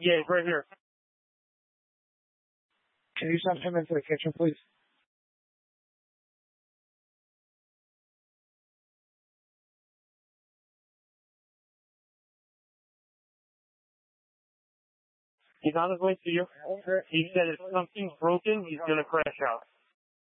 Yeah, he's right here. Can you send him into the kitchen, please? He's on his way to you. He said if something's broken, he's going to crash out.